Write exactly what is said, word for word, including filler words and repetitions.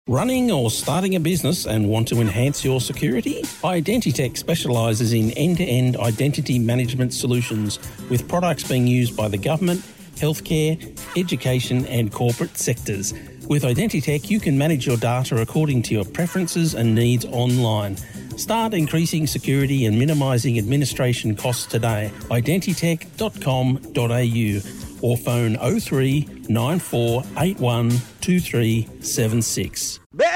Running or starting a business and want to enhance your security? Identitech specialises in end-to-end identity management solutions with products being used by the government, healthcare, education and corporate sectors. With Identitech, you can manage your data according to your preferences and needs online. Start increasing security and minimising administration costs today. identitech dot com dot a u or phone oh three nine four eight one two three seven six. Bet